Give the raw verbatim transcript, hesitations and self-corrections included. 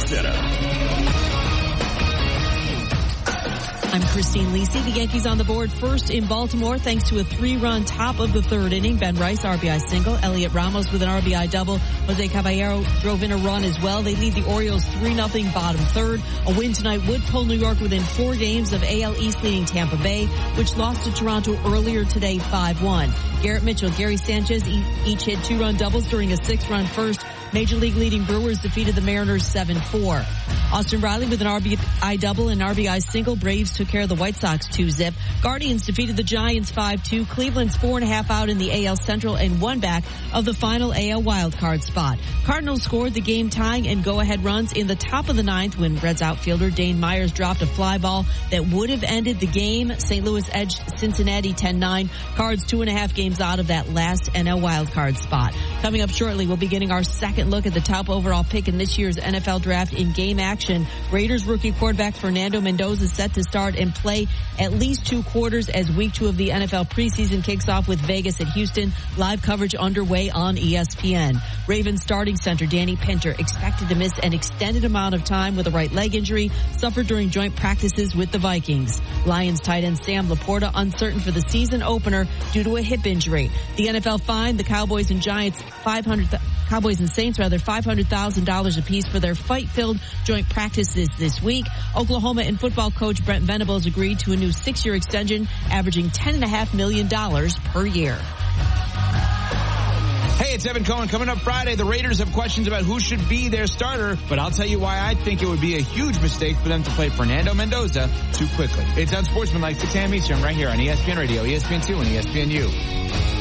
Center. I'm Christine Lisi. The Yankees on the board first in Baltimore thanks to a three-run top of the third inning. Ben Rice, R B I single. Elliot Ramos with an R B I double. Jose Caballero drove in a run as well. They lead the Orioles three nothing bottom third. A win tonight would pull New York within four games of A L East leading Tampa Bay, which lost to Toronto earlier today five one. Garrett Mitchell, Gary Sanchez each hit two-run doubles during a six-run first. Major League leading Brewers defeated the Mariners seven four. Austin Riley with an R B I double and R B I single. Braves took care of the White Sox two zip. Guardians defeated the Giants five two. Cleveland's four and a half out in the A L Central and one back of the final A L wildcard spot. Cardinals scored the game tying and go-ahead runs in the top of the ninth when Reds outfielder Dane Myers dropped a fly ball that would have ended the game. Saint Louis edged Cincinnati ten nine. Cards two and a half games out of that last N L wildcard spot. Coming up shortly, we'll be getting our second look at the top overall pick in this year's N F L draft in game action. Raiders rookie quarterback Fernando Mendoza is set to start and play at least two quarters as week two of the N F L preseason kicks off with Vegas at Houston. Live coverage underway on E S P N. Ravens starting center Danny Pinter expected to miss an extended amount of time with a right leg injury suffered during joint practices with the Vikings. Lions tight end Sam Laporta uncertain for the season opener due to a hip injury. The N F L fined the Cowboys and Giants five hundred Cowboys and Saints rather five hundred thousand dollars apiece for their fight-filled joint practices this week. Oklahoma and football coach Brent Venables agreed to a new six-year extension averaging ten point five million dollars per year. Hey, it's Evan Cohen. Coming up Friday, the Raiders have questions about who should be their starter, but I'll tell you why I think it would be a huge mistake for them to play Fernando Mendoza too quickly. It's Unsportsmanlike six a.m. Eastern right here on E S P N Radio, E S P N two, and E S P N U.